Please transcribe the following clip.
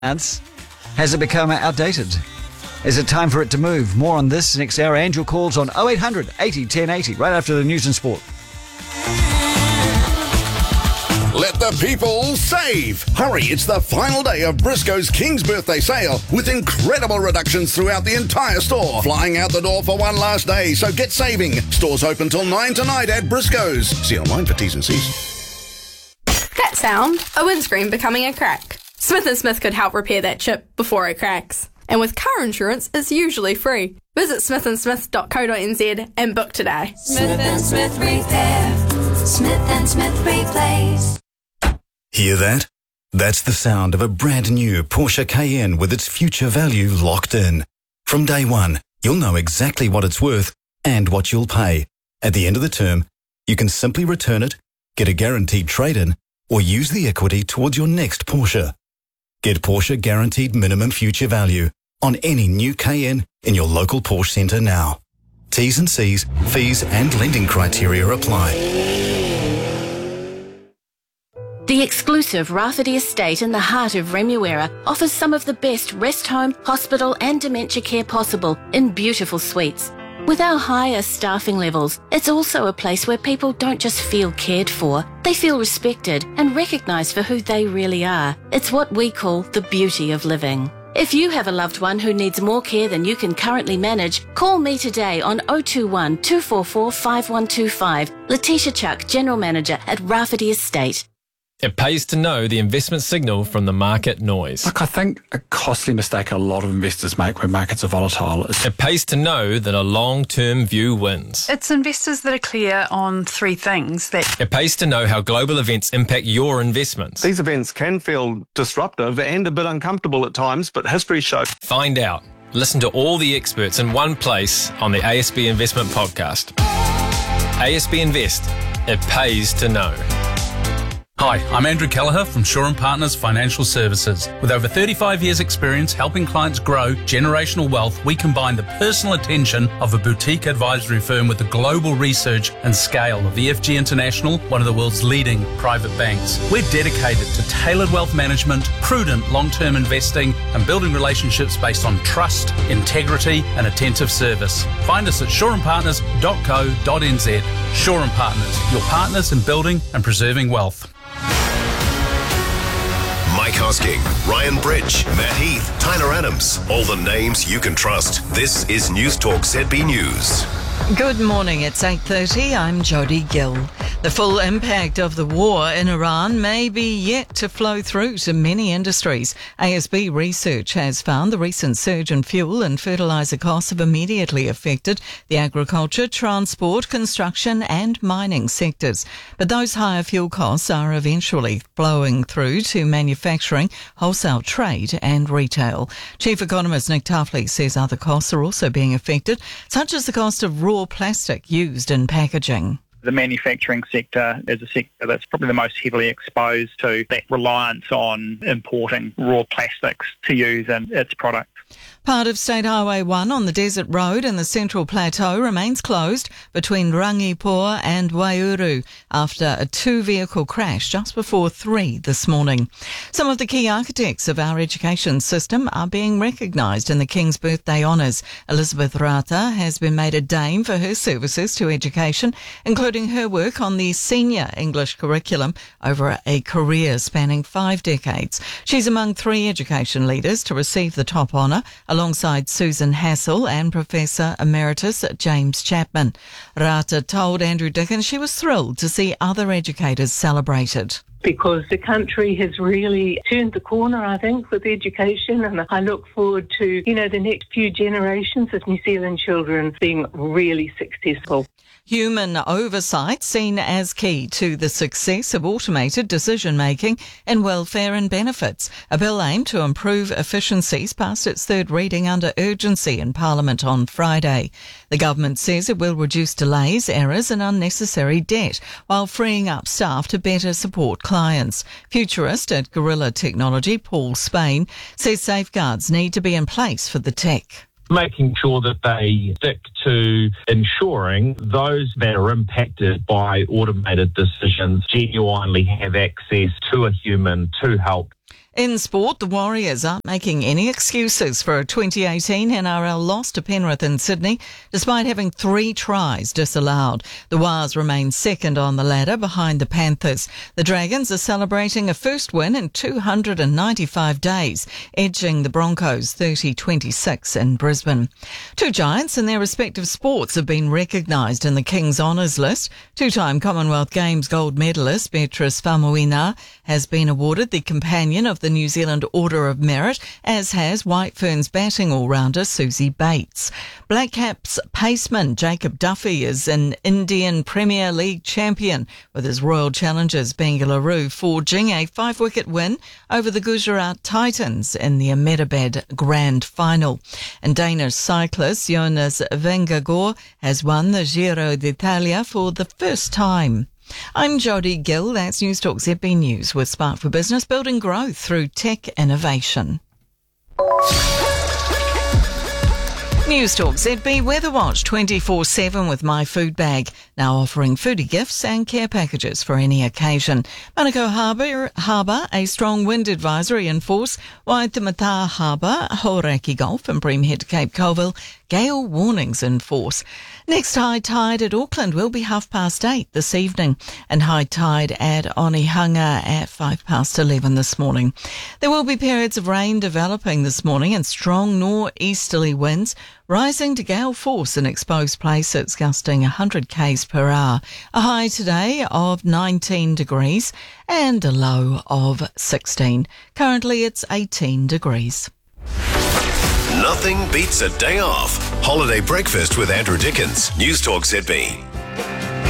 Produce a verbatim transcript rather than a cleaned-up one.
Has it become outdated? Is it time for it to move? More on this next hour. Angel calls on oh eight hundred eighty ten eighty right after the news and sport. Let the people save! Hurry, it's the final day of Briscoe's King's Birthday Sale with incredible reductions throughout the entire store. Flying out the door for one last day, so get saving. Stores open till nine tonight at Briscoe's. See online for T's and C's. That sound, a windscreen becoming a crack. Smith and Smith could help repair that chip before it cracks. And with car insurance, it's usually free. Visit smith and smith dot co dot n z and book today. Smith and Smith Repair. Smith and Smith Replace. Hear that? That's the sound of a brand new Porsche Cayenne with its future value locked in. From day one, you'll know exactly what it's worth and what you'll pay. At the end of the term, you can simply return it, get a guaranteed trade-in, or use the equity towards your next Porsche. Get Porsche Guaranteed Minimum Future Value on any new Cayenne in your local Porsche centre now. T's and C's, fees and lending criteria apply. The exclusive Rafferty Estate in the heart of Remuera offers some of the best rest home, hospital and dementia care possible in beautiful suites. With our higher staffing levels, it's also a place where people don't just feel cared for, they feel respected and recognised for who they really are. It's what we call the beauty of living. If you have a loved one who needs more care than you can currently manage, call me today on oh two one, two four four, five one two five. Letitia Chuck, General Manager at Rafferty Estate. It pays to know the investment signal from the market noise. Look, I think a costly mistake a lot of investors make when markets are volatile is... It pays to know that a long-term view wins. It's investors that are clear on three things. That It pays to know how global events impact your investments. These events can feel disruptive and a bit uncomfortable at times, but history shows... Find out. Listen to all the experts in one place on the A S B Investment Podcast. A S B Invest. It pays to know. Hi, I'm Andrew Kelleher from Shaw and Partners Financial Services. With over thirty-five years experience helping clients grow generational wealth, we combine the personal attention of a boutique advisory firm with the global research and scale of E F G International, one of the world's leading private banks. We're dedicated to tailored wealth management, prudent long-term investing, and building relationships based on trust, integrity, and attentive service. Find us at shaw and partners dot co dot n z. Shaw and Partners, your partners in building and preserving wealth. Mike Hosking, Ryan Bridge, Matt Heath, Tyler Adams. All the names you can trust. This is News Talk Z B News. Good morning, it's eight thirty, I'm Jodie Gill. The full impact of the war in Iran may be yet to flow through to many industries. A S B research has found the recent surge in fuel and fertiliser costs have immediately affected the agriculture, transport, construction and mining sectors. But those higher fuel costs are eventually flowing through to manufacturing, wholesale trade and retail. Chief Economist Nick Tuffley says other costs are also being affected, such as the cost of raw plastic used in packaging. The manufacturing sector is a sector that's probably the most heavily exposed to that reliance on importing raw plastics to use in its products. Part of State Highway one on the Desert Road in the Central Plateau remains closed between Rangipo and Waiouru after a two-vehicle crash just before three this morning. Some of the key architects of our education system are being recognised in the King's Birthday Honours. Elizabeth Rata has been made a Dame for her services to education, including her work on the senior English curriculum over a career spanning five decades. She's among three education leaders to receive the top honour, alongside Susan Hassel and Professor Emeritus James Chapman. Rata told Andrew Dickens she was thrilled to see other educators celebrated. Because the country has really turned the corner, I think, with education, and I look forward to, you know, the next few generations of New Zealand children being really successful. Human oversight seen as key to the success of automated decision-making in welfare and benefits. A bill aimed to improve efficiencies passed its third reading under urgency in Parliament on Friday. The government says it will reduce delays, errors and unnecessary debt while freeing up staff to better support clients. Futurist at Gorilla Technology, Paul Spain, says safeguards need to be in place for the tech. Making sure that they stick to ensuring those that are impacted by automated decisions genuinely have access to a human to help. In sport, the Warriors aren't making any excuses for a twenty eighteen N R L loss to Penrith in Sydney, despite having three tries disallowed. The Wars remain second on the ladder behind the Panthers. The Dragons are celebrating a first win in two hundred ninety-five days, edging the Broncos thirty twenty-six in Brisbane. Two giants in their respective sports have been recognised in the King's Honours list. Two-time Commonwealth Games gold medalist Beatrice Faumuina has been awarded the Companion of the New Zealand Order of Merit, as has White Ferns batting all-rounder Susie Bates. Black Caps paceman Jacob Duffy is an Indian Premier League champion, with his Royal Challengers Bengaluru forging a five-wicket win over the Gujarat Titans in the Ahmedabad Grand Final. And Danish cyclist Jonas Vingegaard has won the Giro d'Italia for the first time. I'm Jodie Gill. That's News Talk Z B News with Spark for Business, building growth through tech innovation. News Talk Z B Weather Watch twenty-four seven with My Food Bag, now offering foodie gifts and care packages for any occasion. Manukau Harbour, Harbour, a strong wind advisory in force. Waitemata Harbour, Hauraki Gulf and Bream Head to Cape Colville, gale warnings in force. Next high tide at Auckland will be half past eight this evening, and high tide at Onehunga at five past eleven this morning. There will be periods of rain developing this morning and strong northeasterly winds rising to gale force in exposed places, gusting one hundred k's per hour. A high today of nineteen degrees and a low of sixteen. Currently it's eighteen degrees. Nothing beats a day off. Holiday breakfast with Andrew Dickens. News Talk Z B.